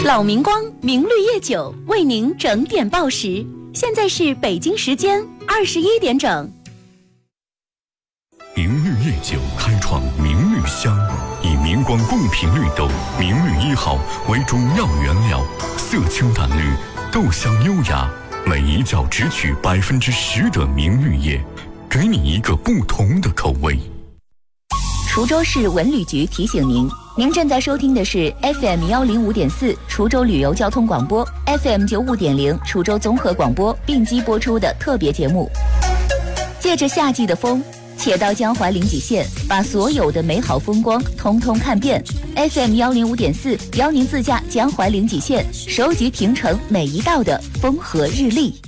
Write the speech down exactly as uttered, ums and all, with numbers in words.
老明光明绿叶酒为您整点报时，现在是北京时间二十一点整。 明绿叶酒开创明绿香，以明光贡品绿豆明绿一号为主要原料，色清淡绿，豆香优雅，每一角只取百分之十的明绿叶，给你一个不同的口味。 滁州市文旅局提醒您，您正在收听的是 F M 幺零五点四滁州旅游交通广播 ，F M 九五点零滁州综合广播并机播出的特别节目。借着夏季的风，且到江淮临济县，把所有的美好风光通通看遍。F M 幺零五点四邀您自驾江淮临济县，收集亭城每一道的风和日丽。